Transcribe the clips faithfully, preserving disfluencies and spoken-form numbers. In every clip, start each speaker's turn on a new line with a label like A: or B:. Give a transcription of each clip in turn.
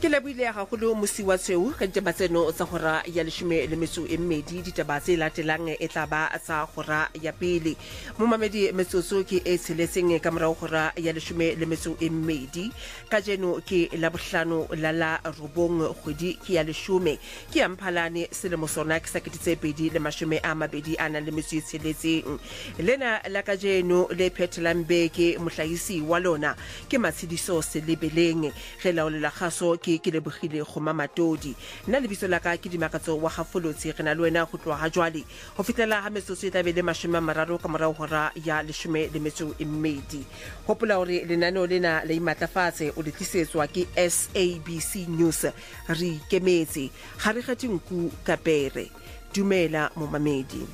A: ke lebile ga go lo musiwa tseu ga ditaba tseno tsa gora ya leshome le metso e mmedi ditaba tse latelang e tla ba tsa gora ya pele mo mamedi metsotso ke e tsheletseng ka morao gora ya leshome le metso e mmedi ka jeno ke la bohlano la la robong kgwedi ke ya leshome ke ya Mphalane selemo sona ke sakitse pedi le mashome a mabedi ana le metso e tsheletseng lena la ka jeno le phetelang beke mohlahisi wa lona ke Matshidiso Selebeleng ge laolela gaso ke ke lebogile go mamatodi nna le bitso la ka ke dimakatso wa gafolotsi re na le wena go tloga jwale go fitlela ha metsotso e tabele mashome mararo ka morao hora ya leshome le metso e mmedi hopola hore lenaneo lena le imatlafatse o le tlisetswa ke S A B C News re kemetse ga re kgethe nku kapere dumela momamedi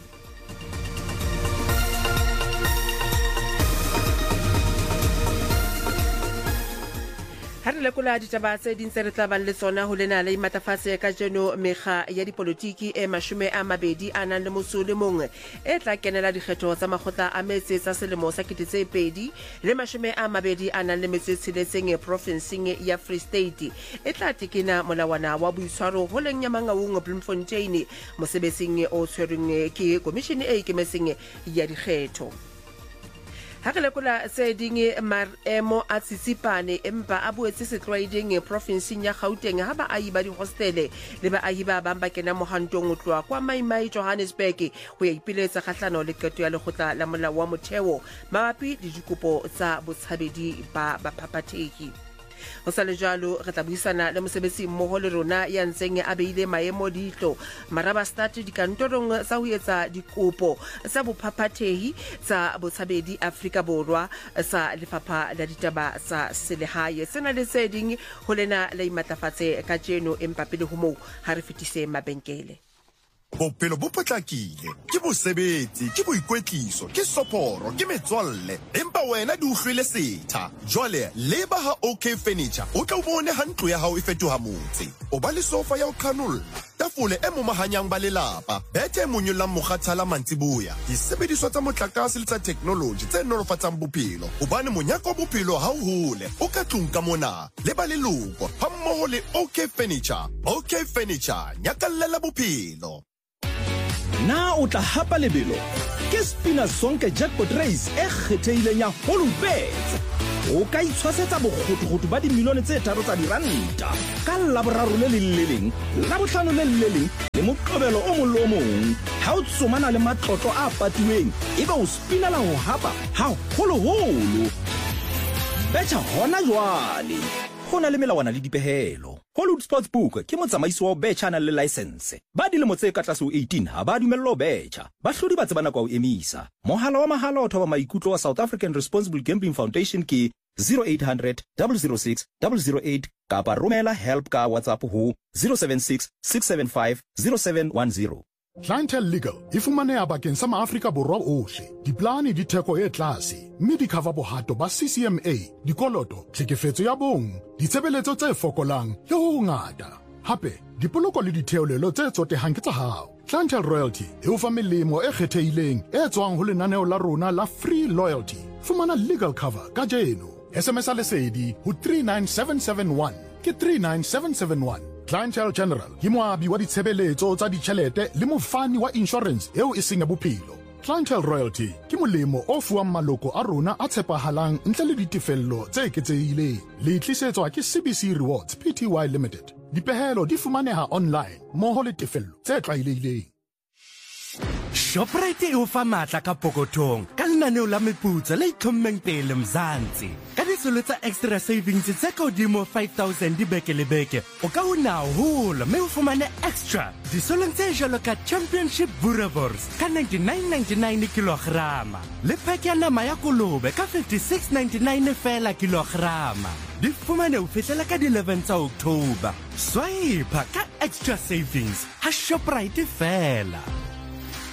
A: ha re lekola ditaba tse dintse re tla bang le tsona ho lena le matafatse ka jeno mekga ya dipolitiki e mashome a mabedi a nang le motso le mong e tla kenela dikgetho tsa makgotla a metse tsa selemo sa ketetse pedi le mashome a mabedi a nang le metse tshiletseng provinceng ya Free State e tla tekena molawana wa boitshwaro ho leng ya Mangaung Bloemfontein mosebetsing o tshwereng ke commission e ikemetseng ya dikgetho ha re lekola tse dinge maemo a tsitsipane empa a boetse setlwaeding provinceng ya Gauteng ha ba ahi ba di hostele le ba ahi ba bang ba kena mohantong o tloa kwa Maimai Johannesburg ho ya ipiletsa kgahlano le qeto ya lekgotla la molao wa motheo mabapi le dikopo tsa botshabedi ba baphapathehi ho sa le jalo re tla buisana le mosebetsi mmoho le rona ya ntseng a beile maemo ditlo maraba start dikantorong tsa ho etsa dikopo tsa bophaphathehi tsa botshabedi Afrika Borwa sa lefapha la ditaba tsa selehae sena le tseding ho lena le imatlafatse ka jeno empa pele ho moo ha re fetise mabenkele
B: Bophelo bo potlakile ke bosebetsi ke boikwetliso ke soporo ke metswalle empa wena di uhlwile setha jwale leba ha OK Furniture o tla bone ha ntlo ya hao e fetoha motse o ba le sofa ya o qhanolla tafole e momahanyang ba lelapa bethe monyollang mokgathala mantsiboya disebediswa tsa motlakase le tsa technology tse nolofatsang bophelo hobane monyako bophelo ha o hole o ka tlung ka mona le ba leloko ha mmoho le OK Furniture OK Furniture nyakallela bophelo
C: na o tla hapa lebelo ke Spina Sonke Jackpot Race e kgetheileng ya Holubet o ka itshwasetsa bokgotokgoto ba dimilione tse tharo tsa diranta ka laboraro le leleleng la bohlano le leleleng le moqobelo o mollo o mong ha o tsomana le matlotlo a patuweng ebe o spinela ho hapa ha holoholo betha hona jwale go na le melawana le dipehelo Hollywood Sportsbook ke motsamaisi wa betcha na le license ba dilemo tse ka tlase ho eighteen ha ba dumello betcha ba hlodi ba tsebana kwa o emisa mohala wa mahala o thoba maikutlo wa South African Responsible Gambling Foundation ke zero eight hundred, zero zero six, zero zero eight kapa romela help ka WhatsApp ho zero seven six, six seven five, zero seven one zero
D: Clientele Legal e fumaneha bakeng sa maAfrika Borwa ohle diplane di theko e tlase mme di cover bohato ba C C M A dikoloto tlhekefetso ya bong ditshebeletso tse fokolang le ho ngata hape dipoloko le ditheolelo tse tsotehang ke tsa hao Clientele Royalty e o fa melemo e kgethehileng e tswang ho lenaneo la rona la Free Loyalty fumana legal cover ka jeno S M S a lesedi ho three nine seven seven one ke three nine seven seven one Clientele General ke moabi wa ditshebeletso tsa ditjhelete le mofani wa insurance eo e seng ya bophelo Clientele Royalty ke molemo o fuwang maloko a rona a tshepahalang ntle le ditefello tse eketsehileng le tlisetswa ke C B C Rewards Pty Limited dipehelo di fumaneha online moho le tefello tse tlwaelehileng
E: Shoprite e o fa matla ka pokotong ka lenaneo la meputso le itlhommeng pele Mzansi ka disolo tsa extra savings tse ka hodimo five thousand di beke le beke o ka una haholo mme o fumane extra disolong tse jwalo ka Championship Boerewors ka ninety-nine ninety-nine kilograma le pack ya nama ya kolobe ka fifty-six ninety-nine fela kilograma di fumane o fihlela ka di eleven tsa October swipe ka extra savings ha Shoprite fela